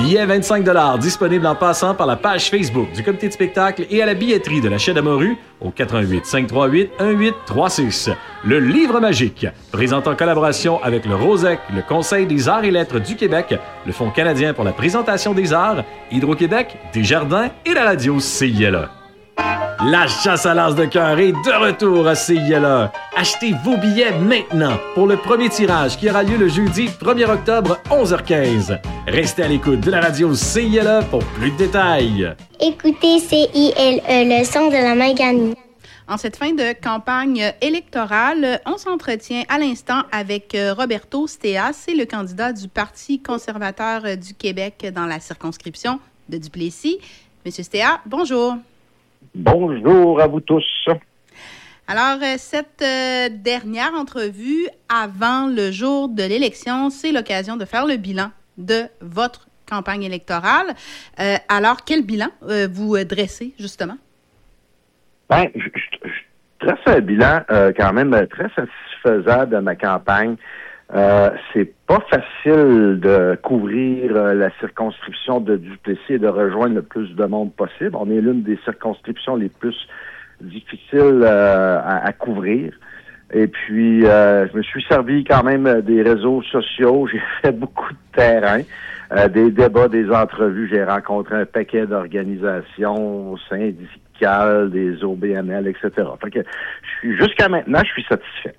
Billets 25 $ disponibles en passant par la page Facebook du comité de spectacle et à la billetterie de la Chaîne à Morue au 88 538 1836. Le Livre magique, présente en collaboration avec le ROSEC, le Conseil des arts et lettres du Québec, le Fonds canadien pour la présentation des arts, Hydro-Québec, Desjardins et la radio CILA. La chasse à l'as de cœur est de retour à CILA. Achetez vos billets maintenant pour le premier tirage qui aura lieu le jeudi 1er octobre, 11h15. Restez à l'écoute de la radio CILA pour plus de détails. Écoutez CILE, le son de la Maiganie. En cette fin de campagne électorale, on s'entretient à l'instant avec Roberto Stea, c'est le candidat du Parti conservateur du Québec dans la circonscription de Duplessis. Monsieur Stea, bonjour. Bonjour à vous tous. Alors, cette dernière entrevue avant le jour de l'élection, c'est l'occasion de faire le bilan de votre campagne électorale. Alors, quel bilan vous dressez, justement? Bien, je dresse un bilan quand même très satisfaisant de ma campagne. C'est pas facile de couvrir la circonscription de Duplessis et de rejoindre le plus de monde possible. On est l'une des circonscriptions les plus difficiles à couvrir. Et puis, je me suis servi quand même des réseaux sociaux. J'ai fait beaucoup de terrain, des débats, des entrevues. J'ai rencontré un paquet d'organisations syndicales, des OBNL, etc. Fait que jusqu'à maintenant, je suis satisfait.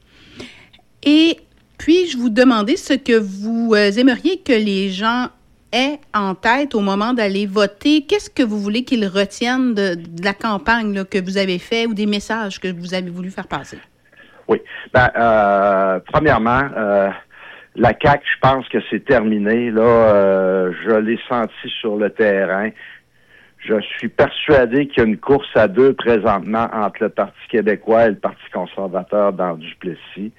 Et puis-je vous demander ce que vous aimeriez que les gens aient en tête au moment d'aller voter? Qu'est-ce que vous voulez qu'ils retiennent de la campagne là, que vous avez fait ou des messages que vous avez voulu faire passer? Oui. Premièrement, la CAQ, je pense que c'est terminé. Là, je l'ai senti sur le terrain. Je suis persuadé qu'il y a une course à deux présentement entre le Parti québécois et le Parti conservateur dans Duplessis.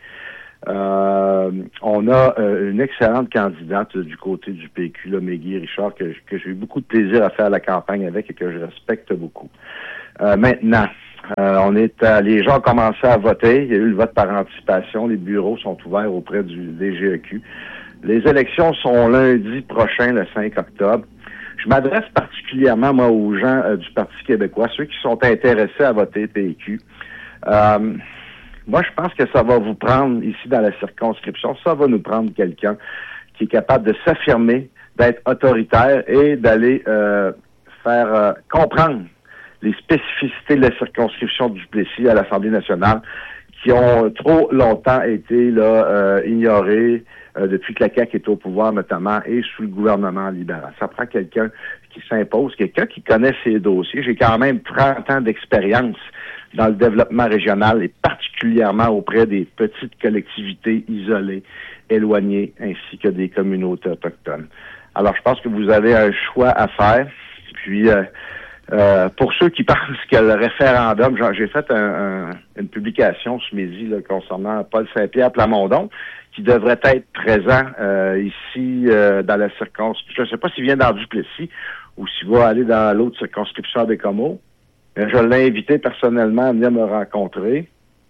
On a une excellente candidate du côté du PQ, là, Mégui Richard, que j'ai eu beaucoup de plaisir à faire la campagne avec et que je respecte beaucoup. Maintenant, les gens ont commencé à voter. Il y a eu le vote par anticipation. Les bureaux sont ouverts auprès du DGEQ. Les élections sont lundi prochain, le 5 octobre. Je m'adresse particulièrement, moi, aux gens du Parti québécois, ceux qui sont intéressés à voter PQ. Moi, je pense que ça va vous prendre, ici dans la circonscription, ça va nous prendre quelqu'un qui est capable de s'affirmer, d'être autoritaire et d'aller faire comprendre les spécificités de la circonscription du Duplessis à l'Assemblée nationale qui ont trop longtemps été ignorées depuis que la CAQ est au pouvoir notamment et sous le gouvernement libéral. Ça prend quelqu'un qui s'impose, quelqu'un qui connaît ses dossiers. J'ai quand même 30 ans d'expérience dans le développement régional et particulièrement auprès des petites collectivités isolées, éloignées, ainsi que des communautés autochtones. Alors, je pense que vous avez un choix à faire. Puis, pour ceux qui pensent que le référendum, j'ai fait une publication ce midi là, concernant Paul Saint-Pierre Plamondon, qui devrait être présent ici dans la circonscription. Je ne sais pas s'il vient dans Duplessis ou s'il va aller dans l'autre circonscription à Bécomo. Je l'ai invité personnellement à venir me rencontrer.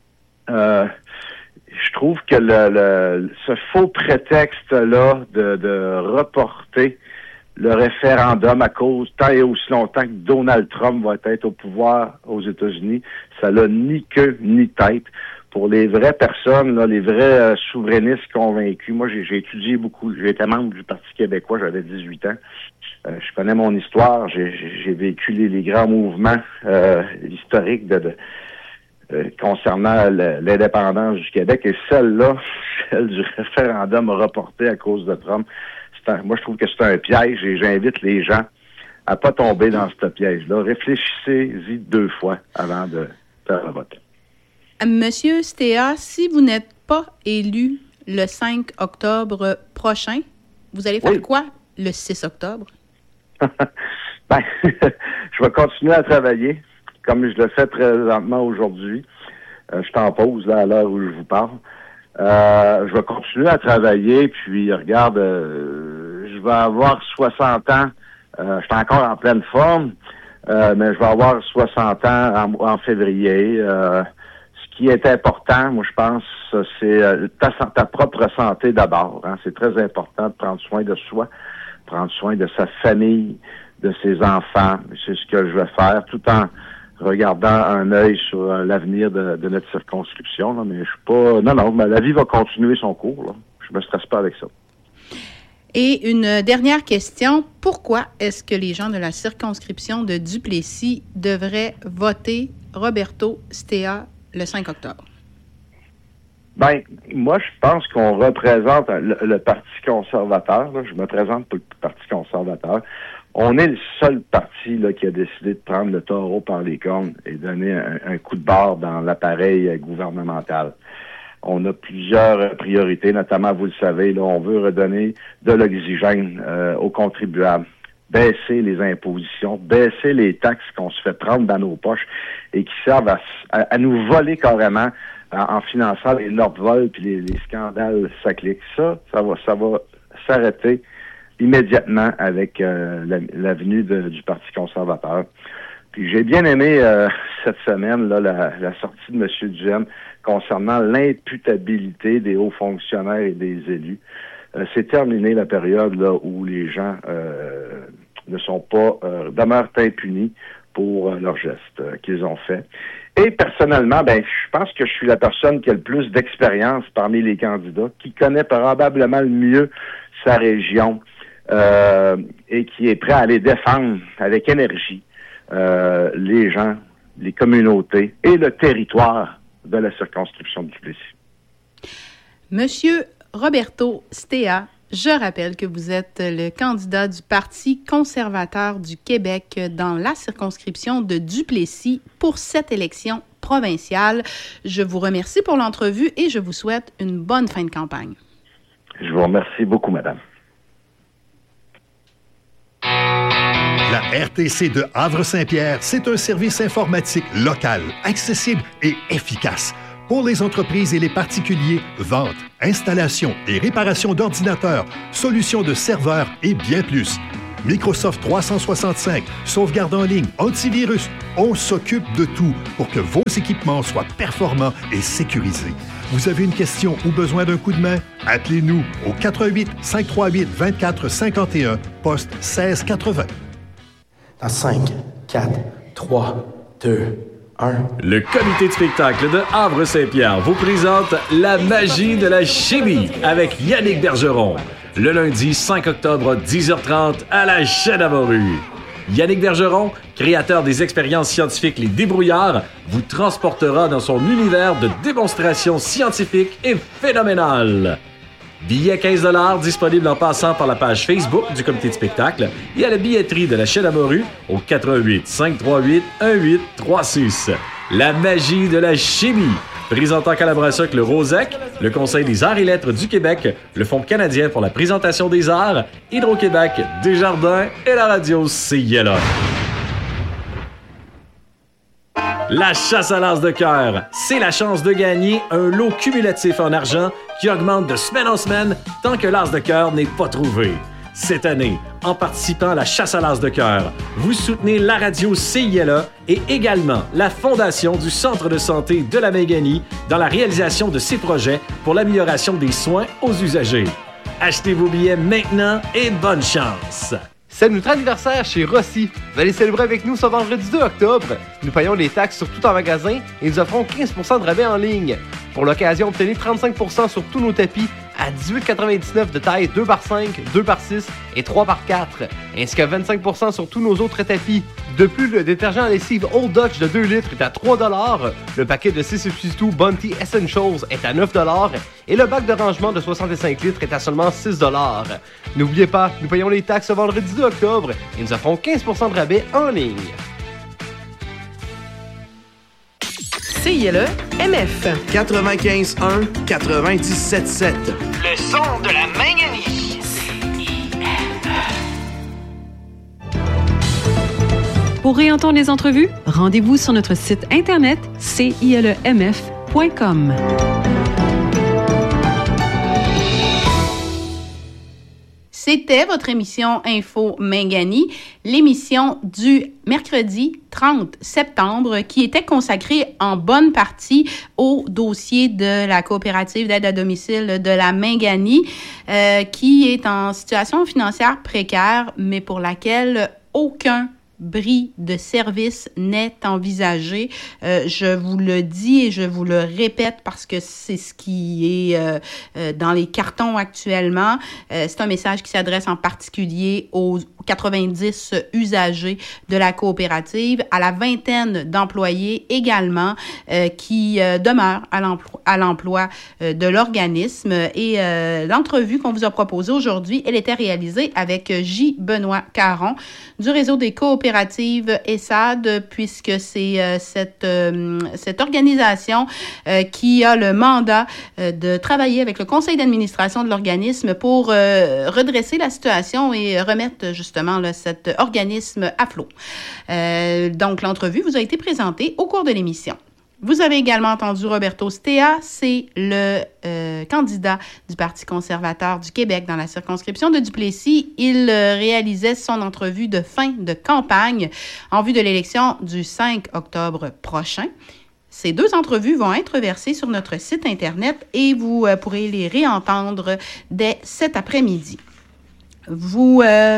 Je trouve que ce faux prétexte-là de reporter le référendum à cause, tant et aussi longtemps que Donald Trump va être au pouvoir aux États-Unis, ça n'a ni queue ni tête. Pour les vraies personnes, là, les vrais souverainistes convaincus, moi j'ai étudié beaucoup, j'ai été membre du Parti québécois, j'avais 18 ans. Je connais mon histoire, j'ai vécu les grands mouvements historiques concernant l'indépendance du Québec et celle du référendum reporté à cause de Trump. Moi, je trouve que c'est un piège et j'invite les gens à pas tomber dans ce piège-là. Réfléchissez-y 2 fois avant de faire le vote. Monsieur Stea, si vous n'êtes pas élu le 5 octobre prochain, vous allez faire quoi le 6 octobre? Je vais continuer à travailler comme je le fais présentement aujourd'hui. Je suis en pause là, à l'heure où je vous parle. Je vais continuer à travailler, puis regarde, je vais avoir 60 ans. Je suis encore en pleine forme, mais je vais avoir 60 ans en février. Ce qui est important, moi je pense, c'est ta propre santé d'abord. Hein. C'est très important de prendre soin de soi. prendre soin de sa famille, de ses enfants. C'est ce que je vais faire, tout en regardant un œil sur l'avenir de notre circonscription. Là. Mais je suis pas... Non, mais la vie va continuer son cours. Là. Je me stresse pas avec ça. Et une dernière question. Pourquoi est-ce que les gens de la circonscription de Duplessis devraient voter Roberto Stea le 5 octobre? Ben, moi, je pense qu'on représente le Parti conservateur. Là. Je me présente pour le Parti conservateur. On est le seul parti là, qui a décidé de prendre le taureau par les cornes et donner un coup de barre dans l'appareil gouvernemental. On a plusieurs priorités, notamment, vous le savez, là, on veut redonner de l'oxygène aux contribuables, baisser les impositions, baisser les taxes qu'on se fait prendre dans nos poches et qui servent à nous voler carrément en finançant les Nordvols puis les scandales sacliques. Ça va s'arrêter immédiatement avec la venue du Parti conservateur. Puis j'ai bien aimé cette semaine là la sortie de M. Duhaime concernant l'imputabilité des hauts fonctionnaires et des élus. C'est terminé la période là où les gens ne sont pas demeurent impunis pour leurs gestes qu'ils ont faits. Et personnellement, je pense que je suis la personne qui a le plus d'expérience parmi les candidats, qui connaît probablement le mieux sa région et qui est prêt à aller défendre avec énergie les gens, les communautés et le territoire de la circonscription de Duplessis. Monsieur Roberto Stea, je rappelle que vous êtes le candidat du Parti conservateur du Québec dans la circonscription de Duplessis pour cette élection provinciale. Je vous remercie pour l'entrevue et je vous souhaite une bonne fin de campagne. Je vous remercie beaucoup, madame. La RTC de Havre-Saint-Pierre, c'est un service informatique local, accessible et efficace. Pour les entreprises et les particuliers, vente, installation et réparation d'ordinateurs, solutions de serveurs et bien plus. Microsoft 365, sauvegarde en ligne, antivirus, on s'occupe de tout pour que vos équipements soient performants et sécurisés. Vous avez une question ou besoin d'un coup de main? Appelez-nous au 88 538 24 51, poste 1680. Dans 5, 4, 3, 2, 1. Le comité de spectacle de Havre-Saint-Pierre vous présente La magie de la chimie avec Yannick Bergeron. Le lundi 5 octobre, 10h30 à la Chêne-à-Morue. Yannick Bergeron, créateur des expériences scientifiques Les Débrouillards, vous transportera dans son univers de démonstrations scientifiques et phénoménales. Billets 15 $ disponibles en passant par la page Facebook du comité de spectacle et à la billetterie de la Chêne-à-Morue au 88 538 1836. La magie de la chimie. Présentant en collaboration avec le Rosec, le Conseil des arts et lettres du Québec, le Fonds canadien pour la présentation des arts, Hydro-Québec, Desjardins et la radio CILA. La chasse à l'as de cœur, c'est la chance de gagner un lot cumulatif en argent qui augmente de semaine en semaine tant que l'as de cœur n'est pas trouvé. Cette année, en participant à la chasse à l'as de cœur, vous soutenez la radio CILA et également la Fondation du Centre de santé de la Méganie dans la réalisation de ces projets pour l'amélioration des soins aux usagers. Achetez vos billets maintenant et bonne chance! C'est notre anniversaire chez Rossi. Vous allez célébrer avec nous ce vendredi 2 octobre. Nous payons les taxes sur tout en magasin et nous offrons 15% de rabais en ligne. Pour l'occasion, obtenez 35% sur tous nos tapis à 18,99 de taille 2x5, 2x6 et 3x4, ainsi que 25% sur tous nos autres tapis. De plus, le détergent à lessive Old Dutch de 2 litres est à 3 $, le paquet de 6 substituts Bounty Essentials est à 9 $ et le bac de rangement de 65 litres est à seulement 6 $. N'oubliez pas, nous payons les taxes ce vendredi 2 octobre et nous offrons 15% de rabais en ligne. CILE MF 95.1 97.7. Le son de la Méganie. Pour réentendre les entrevues, rendez-vous sur notre site internet cilemf.com. C'était votre émission Info Mingani, l'émission du mercredi 30 septembre qui était consacrée en bonne partie au dossier de la coopérative d'aide à domicile de la Mingani qui est en situation financière précaire, mais pour laquelle aucun bris de service n'est envisagé. Je vous le dis et je vous le répète parce que c'est ce qui est dans les cartons actuellement. C'est un message qui s'adresse en particulier aux 90 usagers de la coopérative, à la vingtaine d'employés également qui demeurent à l'emploi de l'organisme. Et l'entrevue qu'on vous a proposée aujourd'hui, elle était réalisée avec J. Benoît Caron du réseau des coopératives ESSAD, puisque c'est cette organisation qui a le mandat de travailler avec le conseil d'administration de l'organisme pour redresser la situation et remettre justement là, cet organisme à flot. Donc, l'entrevue vous a été présentée au cours de l'émission. Vous avez également entendu Roberto Stea, c'est le candidat du Parti conservateur du Québec dans la circonscription de Duplessis. Il réalisait son entrevue de fin de campagne en vue de l'élection du 5 octobre prochain. Ces deux entrevues vont être versées sur notre site Internet et vous pourrez les réentendre dès cet après-midi. Vous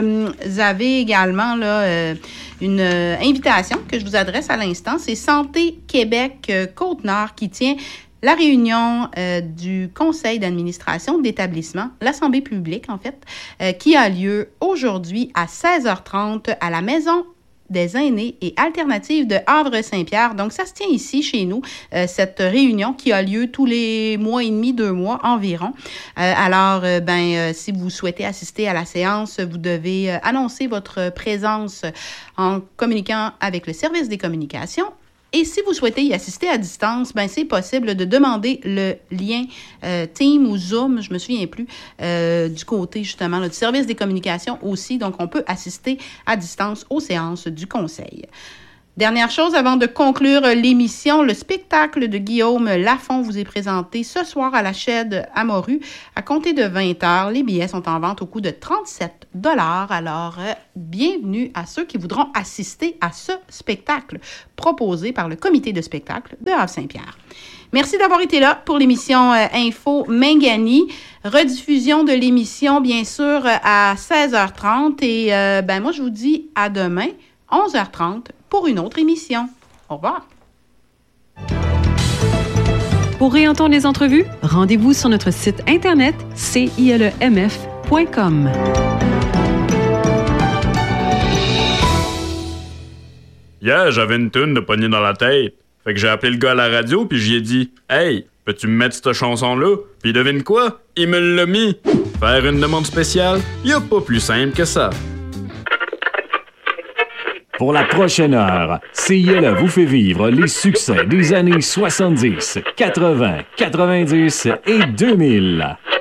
avez également là, une invitation que je vous adresse à l'instant. C'est Santé Québec Côte-Nord qui tient la réunion du conseil d'administration d'établissement, l'Assemblée publique en fait, qui a lieu aujourd'hui à 16h30 à la Maison des aînés et alternatives de Havre-Saint-Pierre. Donc, ça se tient ici, chez nous, cette réunion qui a lieu tous les mois et demi, 2 mois environ. Alors, si vous souhaitez assister à la séance, vous devez annoncer votre présence en communiquant avec le service des communications. Et si vous souhaitez y assister à distance, c'est possible de demander le lien Teams ou Zoom, je me souviens plus, du côté justement là, du service des communications aussi. Donc, on peut assister à distance aux séances du conseil. Dernière chose, avant de conclure l'émission, le spectacle de Guillaume Lafont vous est présenté ce soir à la Chède à Morue à compter de 20h. Les billets sont en vente au coût de 37 $. Alors, bienvenue à ceux qui voudront assister à ce spectacle proposé par le comité de spectacle de Havre-Saint-Pierre. Merci d'avoir été là pour l'émission Info Mingani. Rediffusion de l'émission, bien sûr, à 16h30. Et moi, je vous dis à demain, 11h30, pour une autre émission. Au revoir. Pour réentendre les entrevues, rendez-vous sur notre site internet cilemf.com. Hier, j'avais une toune de poignée dans la tête. Fait que j'ai appelé le gars à la radio puis j'y ai dit « Hey, peux-tu me mettre cette chanson-là? » Puis devine quoi? Il me l'a mis. Faire une demande spéciale, y a pas plus simple que ça. Pour la prochaine heure, CIL vous fait vivre les succès des années 70, 80, 90 et 2000.